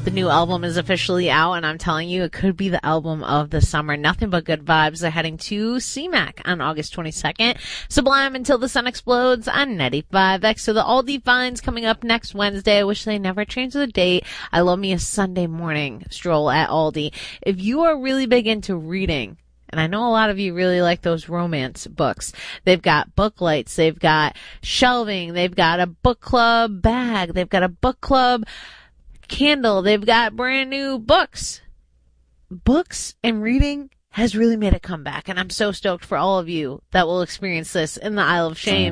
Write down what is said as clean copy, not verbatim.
The new album is officially out, and I'm telling you, it could be the album of the summer. Nothing but good vibes. They're heading to CMAC on August 22nd. Sublime Until the Sun Explodes on 95X. So the Aldi finds coming up next Wednesday. I wish they never changed the date. I love me a Sunday morning stroll at Aldi. If you are really big into reading, and I know a lot of you really like those romance books. They've got book lights. They've got shelving. They've got a book club bag. They've got a book club candle. They've got brand new books. Books and reading has really made a comeback, and I'm so stoked for all of you that will experience this in the Isle of Shame.